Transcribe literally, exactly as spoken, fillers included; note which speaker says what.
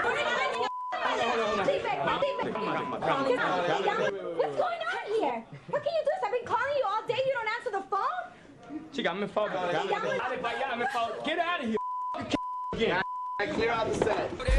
Speaker 1: What's going on here? What can you do this? I've been calling you all day. You don't answer the phone?
Speaker 2: Chica, me falta. Get out of here.
Speaker 3: Clear out the set.